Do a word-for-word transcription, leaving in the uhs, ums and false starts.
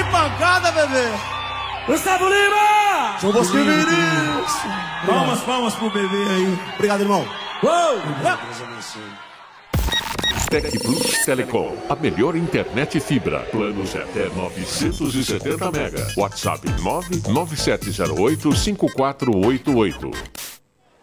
pancada, bebê! Gustavo Lima! João Bosco Vinícius! Palmas, palmas pro bebê aí. Obrigado, irmão. Uou! Tec Plus Telecom, a melhor internet fibra. Planos até novecentos e setenta mega. WhatsApp nove nove sete zero oito cinco quatro oito oito.